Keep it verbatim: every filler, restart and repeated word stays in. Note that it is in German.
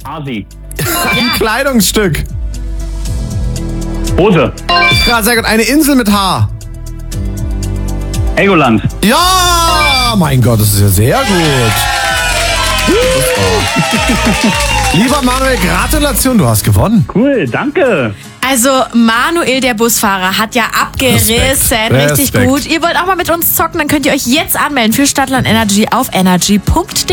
Asi. Ein Kleidungsstück. Hose. Ja, sehr gut. Eine Insel mit H. Helgoland. Ja, mein Gott, das ist ja sehr gut. Lieber Manuel, Gratulation, du hast gewonnen. Cool, danke. Also Manuel, der Busfahrer, hat ja abgerissen. Respekt. Richtig Respekt. gut. Ihr wollt auch mal mit uns zocken, dann könnt ihr euch jetzt anmelden für Stadtland Energy auf energy punkt de.